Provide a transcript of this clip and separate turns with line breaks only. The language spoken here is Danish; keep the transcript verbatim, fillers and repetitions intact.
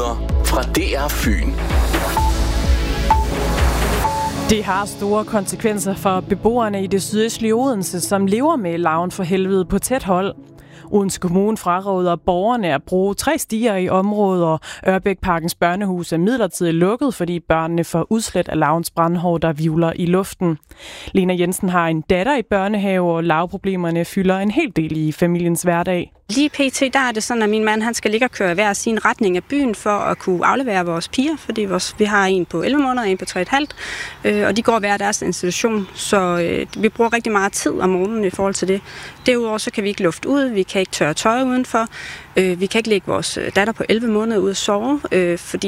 Nyheder fra D R Fyn.
Det har store konsekvenser for beboerne i det sydøstlige Odense, som lever med larven for helvede på tæt hold. Odense Kommune fraråder borgerne at bruge tre stier i området, og Ørbækparkens børnehus er midlertidigt lukket, fordi børnene får udslæt af larvens brandhår, der vivler i luften. Lena Jensen har en datter i børnehave, og larveproblemerne fylder en hel del i familiens hverdag.
Lige pt. Der er det sådan, at min mand han skal ligge og køre hver sin retning af byen for at kunne aflevere vores piger, fordi vores, vi har en på elleve måneder og en på tre komma fem, øh, og de går hver deres institution, så øh, vi bruger rigtig meget tid om morgenen i forhold til det. Derudover så kan vi ikke lufte ud, vi kan ikke tørre tøj udenfor, øh, vi kan ikke lægge vores datter på elleve måneder ud at sove, øh, fordi